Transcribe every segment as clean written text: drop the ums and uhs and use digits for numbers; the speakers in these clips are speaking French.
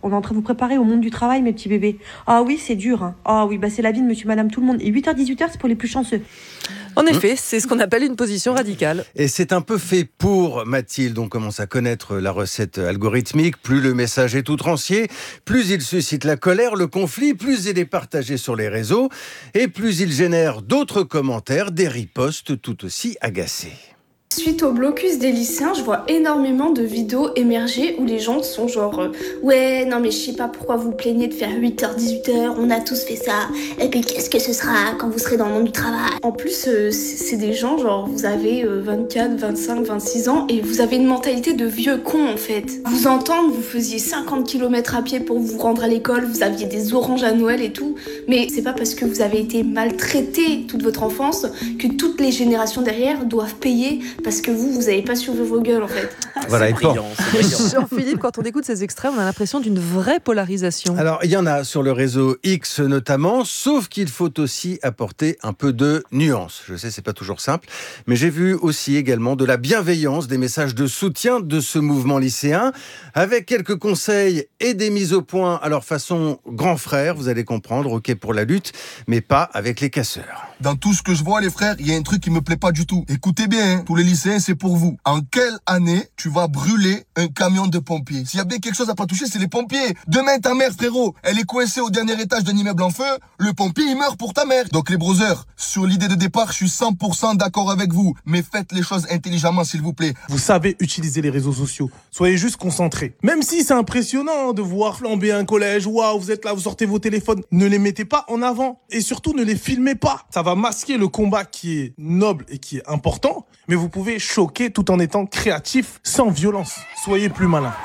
On est en train de vous préparer au monde du travail, mes petits bébés. Ah oui, c'est dur. Hein. Ah oui, c'est la vie de monsieur, madame, tout le monde. Et 8h-18h, c'est pour les plus chanceux. En effet, c'est ce qu'on appelle une position radicale. Et c'est un peu fait pour Mathilde. On commence à connaître la recette algorithmique. Plus le message est outrancier, plus il suscite la colère, le conflit, plus il est partagé sur les réseaux et plus il génère d'autres commentaires, des ripostes tout aussi agacés. Suite au blocus des lycéens, je vois énormément de vidéos émerger où les gens sont genre ouais, non mais je sais pas pourquoi vous plaignez de faire 8h-18h, on a tous fait ça, et puis qu'est-ce que ce sera quand vous serez dans le monde du travail. En plus, c'est des gens genre, vous avez 24, 25, 26 ans, et vous avez une mentalité de vieux con en fait. Vous entendre, vous faisiez 50 km à pied pour vous rendre à l'école, vous aviez des oranges à Noël et tout, mais c'est pas parce que vous avez été maltraité toute votre enfance que toutes les générations derrière doivent payer parce que vous n'avez pas su ouvrir vos gueules en fait. Voilà, c'est brillant. Jean-Philippe, quand on écoute ces extraits, on a l'impression d'une vraie polarisation. Alors, il y en a sur le réseau X notamment, sauf qu'il faut aussi apporter un peu de nuance. Je sais, c'est pas toujours simple, mais j'ai vu aussi également de la bienveillance, des messages de soutien de ce mouvement lycéen, avec quelques conseils et des mises au point à leur façon grand frère, vous allez comprendre, ok pour la lutte, mais pas avec les casseurs. Dans tout ce que je vois, les frères, il y a un truc qui me plaît pas du tout. Écoutez bien, hein, tous les lycéens, c'est pour vous. En quelle année tu vas brûler un camion de pompiers? S'il y a bien quelque chose à pas toucher, c'est les pompiers. Demain, ta mère, frérot, elle est coincée au dernier étage d'un immeuble en feu, le pompier, il meurt pour ta mère. Donc les brothers, sur l'idée de départ, je suis 100% d'accord avec vous. Mais faites les choses intelligemment, s'il vous plaît. Vous savez utiliser les réseaux sociaux. Soyez juste concentrés. Même si c'est impressionnant de voir flamber un collège, waouh, vous êtes là, vous sortez vos téléphones. Ne les mettez pas en avant. Et surtout, ne les filmez pas. Ça va masquer le combat qui est noble et qui est important, mais vous pouvez choquer tout en étant créatif, sans violence. Soyez plus malin.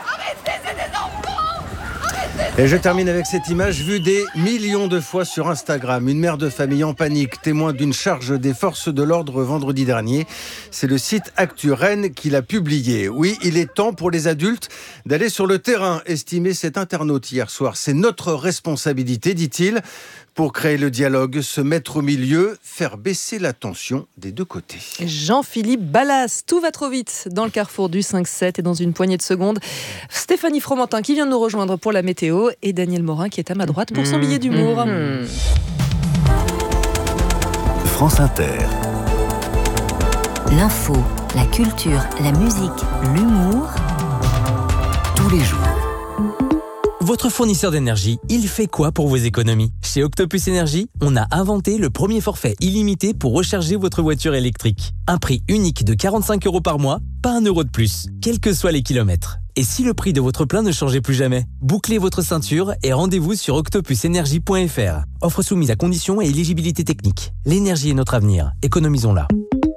Et je termine avec cette image vue des millions de fois sur Instagram. Une mère de famille en panique, témoin d'une charge des forces de l'ordre vendredi dernier. C'est le site Actu Rennes qui l'a publié. Oui, il est temps pour les adultes d'aller sur le terrain, estimait cet internaute hier soir. C'est notre responsabilité, dit-il, pour créer le dialogue, se mettre au milieu, faire baisser la tension des deux côtés. Jean-Philippe Ballas, tout va trop vite dans le carrefour du 5-7 et dans une poignée de secondes. Stéphanie Fromentin qui vient de nous rejoindre pour la météo et Daniel Morin qui est à ma droite pour son billet d'humour. France Inter. L'info, la culture, la musique, l'humour. Tous les jours. Votre fournisseur d'énergie, il fait quoi pour vos économies ? Chez Octopus Énergie, on a inventé le premier forfait illimité pour recharger votre voiture électrique. Un prix unique de 45 € par mois, pas 1 € de plus, quels que soient les kilomètres. Et si le prix de votre plein ne changeait plus jamais ? Bouclez votre ceinture et rendez-vous sur octopusenergie.fr. Offre soumise à conditions et éligibilité technique. L'énergie est notre avenir, économisons-la.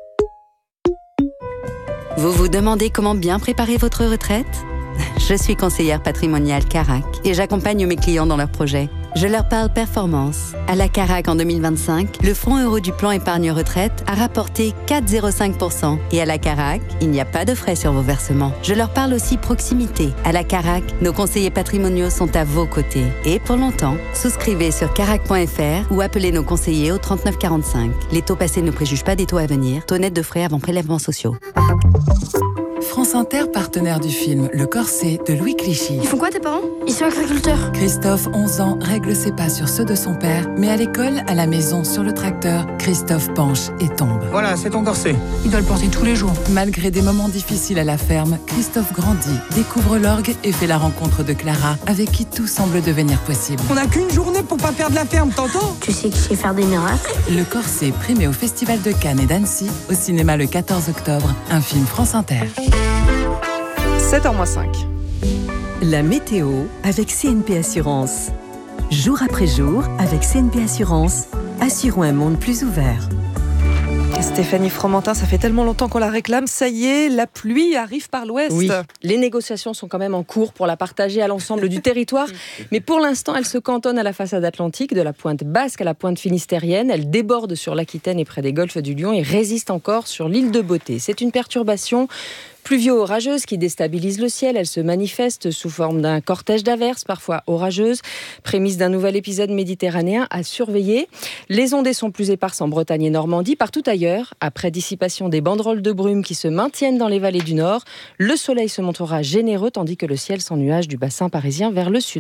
Vous vous demandez comment bien préparer votre retraite ? Je suis conseillère patrimoniale Carac et j'accompagne mes clients dans leurs projets. Je leur parle performance. À la Carac en 2025, le fonds euro du plan épargne retraite a rapporté 4,05%. Et à la Carac, il n'y a pas de frais sur vos versements. Je leur parle aussi proximité. À la Carac, nos conseillers patrimoniaux sont à vos côtés. Et pour longtemps, souscrivez sur carac.fr ou appelez nos conseillers au 39 45. Les taux passés ne préjugent pas des taux à venir. Taux net de frais avant prélèvements sociaux. France Inter, partenaire du film Le Corset de Louis Clichy. Ils font quoi tes parents? Ils sont agriculteurs. Christophe, 11 ans, règle ses pas sur ceux de son père, mais à l'école, à la maison, sur le tracteur, Christophe penche et tombe. Voilà, c'est ton corset. Il doit le porter tous les jours. Malgré des moments difficiles à la ferme, Christophe grandit, découvre l'orgue et fait la rencontre de Clara, avec qui tout semble devenir possible. On n'a qu'une journée pour pas perdre la ferme, t'entends? Tu sais que je sais faire des miracles. Le Corset, primé au Festival de Cannes et d'Annecy, au cinéma le 14 octobre, un film France Inter. 7h-5. La météo avec CNP Assurance. Jour après jour, avec CNP Assurance, assurons un monde plus ouvert. Stéphanie Fromentin, ça fait tellement longtemps qu'on la réclame, ça y est, la pluie arrive par l'ouest. Oui, les négociations sont quand même en cours pour la partager à l'ensemble du territoire, mais pour l'instant, elle se cantonne à la façade atlantique, de la pointe basque à la pointe finistérienne. Elle déborde sur l'Aquitaine et près des golfes du Lion et résiste encore sur l'île de Beauté. C'est une perturbation pluvio-orageuse qui déstabilise le ciel. Elle se manifeste sous forme d'un cortège d'averses, parfois orageuses, prémisse d'un nouvel épisode méditerranéen à surveiller. Les ondées sont plus éparses en Bretagne et Normandie. Partout ailleurs, après dissipation des banderoles de brume qui se maintiennent dans les vallées du Nord, le soleil se montrera généreux tandis que le ciel sans nuages du bassin parisien vers le sud.